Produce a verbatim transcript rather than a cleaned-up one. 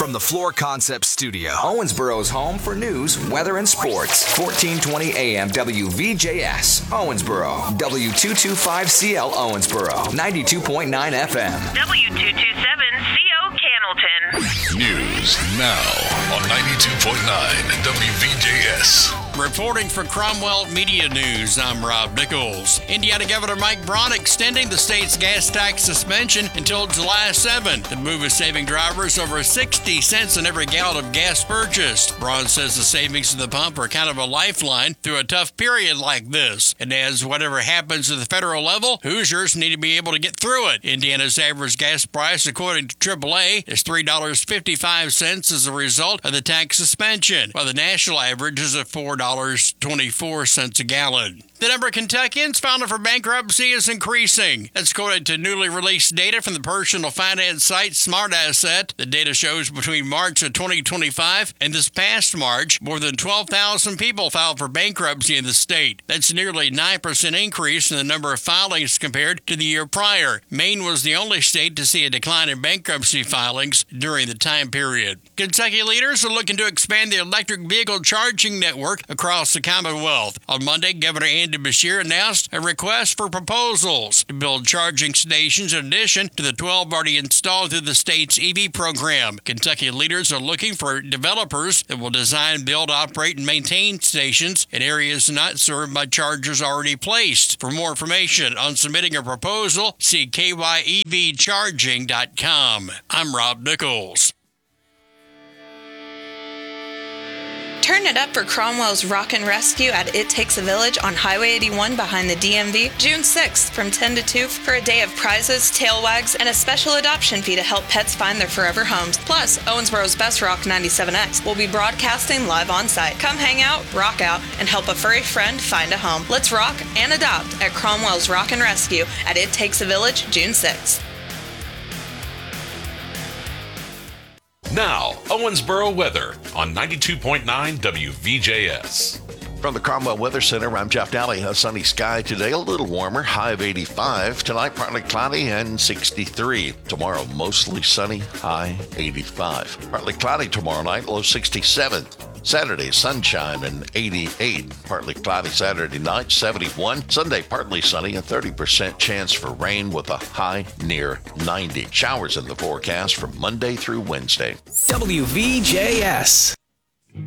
From the Floor Concept Studio, Owensboro's home for news, weather, and sports. fourteen twenty A M W V J S, Owensboro. W two twenty-five C L Owensboro. ninety-two point nine F M. W two twenty-seven C O Cannelton. News now on ninety-two point nine W V J S. Reporting for Cromwell Media News, I'm Rob Nichols. Indiana Governor Mike Braun extending the state's gas tax suspension until July seventh. The move is saving drivers over sixty cents on every gallon of gas purchased. Braun says the savings at the pump are kind of a lifeline through a tough period like this. And as whatever happens at the federal level, Hoosiers need to be able to get through it. Indiana's average gas price, according to triple A, is three dollars and fifty-five cents as a result of the tax suspension, while the national average is at four dollars and twenty-four cents a gallon. The number of Kentuckians filed for bankruptcy is increasing. That's according to newly released data from the personal finance site SmartAsset. The data shows between March of twenty twenty-five and this past March, more than twelve thousand people filed for bankruptcy in the state. That's nearly a nine percent increase in the number of filings compared to the year prior. Maine was the only state to see a decline in bankruptcy filings during the time period. Kentucky leaders are looking to expand the electric vehicle charging network across the Commonwealth. On Monday, Governor Andy Beshear announced a request for proposals to build charging stations in addition to the twelve already installed through the state's E V program. Kentucky leaders are looking for developers that will design, build, operate, and maintain stations in areas not served by chargers already placed. For more information on submitting a proposal, see K Y E V charging dot com. I'm Rob Nichols. Turn it up for Cromwell's Rock and Rescue at It Takes a Village on Highway eighty-one behind the D M V, June sixth from ten to two for a day of prizes, tail wags, and a special adoption fee to help pets find their forever homes. Plus, Owensboro's Best Rock ninety-seven X will be broadcasting live on site. Come hang out, rock out, and help a furry friend find a home. Let's rock and adopt at Cromwell's Rock and Rescue at It Takes a Village, June sixth. Now, Owensboro weather on ninety-two point nine W V J S. From the Cromwell Weather Center, I'm Jeff Daly. A sunny sky today, a little warmer, high of eighty-five. Tonight, partly cloudy and sixty-three. Tomorrow, mostly sunny, high eighty-five. Partly cloudy tomorrow night, low sixty-seven. Saturday, sunshine and eighty-eight. Partly cloudy Saturday night, seventy-one. Sunday, partly sunny, a thirty percent chance for rain with a high near ninety. Showers in the forecast from Monday through Wednesday. W V J S.